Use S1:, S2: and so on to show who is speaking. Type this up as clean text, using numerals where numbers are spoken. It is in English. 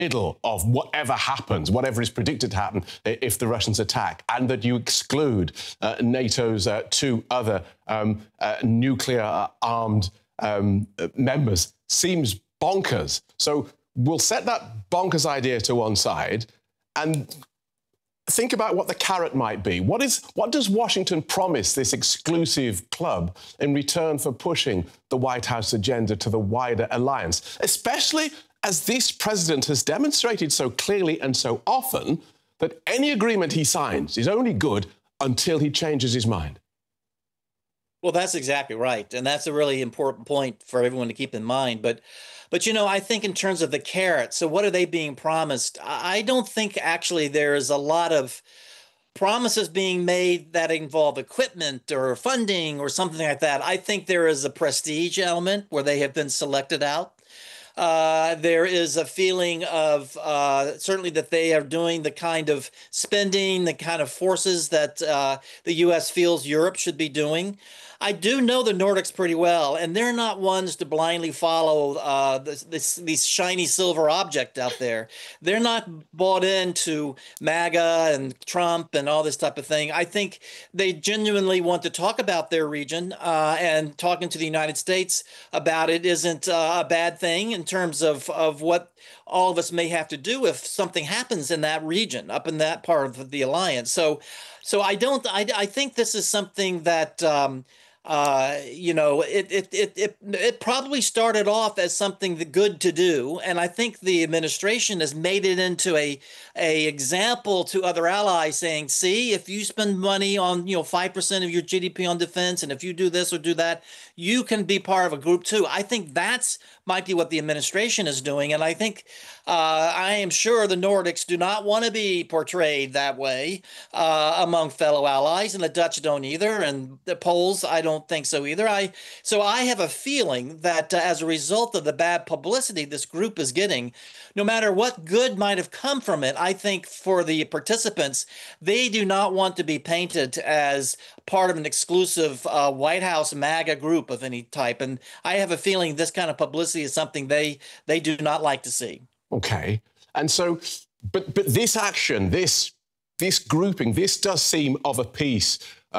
S1: middle of whatever happens, whatever is predicted to happen if the Russians attack, and that you exclude NATO's two other nuclear-armed members seems bonkers. So we'll set that bonkers idea to one side and think about what the carrot might be. What does Washington promise this exclusive club in return for pushing the White House agenda to the wider alliance, especially as this president has demonstrated so clearly and so often that any agreement he signs is only good until he changes his mind?
S2: Well, that's exactly right. And that's a really important point for everyone to keep in mind. But you know, I think in terms of the carrot, so what are they being promised? I don't think actually there's a lot of promises being made that involve equipment or funding or something like that. I think there is a prestige element where they have been selected out. There is a feeling of certainly that they are doing the kind of spending, the kind of forces that the U.S. feels Europe should be doing. I do know the Nordics pretty well, and they're not ones to blindly follow these shiny silver object out there. They're not bought into MAGA and Trump and all this type of thing. I think they genuinely want to talk about their region, and talking to the United States about it isn't a bad thing in terms of what all of us may have to do if something happens in that region, up in that part of the alliance. So I think this is something that you know, it probably started off as something good to do, and I think the administration has made it into a example to other allies, saying, "See, if you spend money on 5% of your GDP on defense, and if you do this or do that, you can be part of a group too." I think that's might be what the administration is doing, and I think I am sure the Nordics do not want to be portrayed that way among fellow allies, and the Dutch don't either, and the Poles, I don't think so either. So I have a feeling that as a result of the bad publicity this group is getting, no matter what good might have come from it, I think for the participants, they do not want to be painted as part of an exclusive White House MAGA group of any type. And I have a feeling this kind of publicity is something they do not like to see.
S1: Okay. And so, but this action, this grouping, this does seem of a piece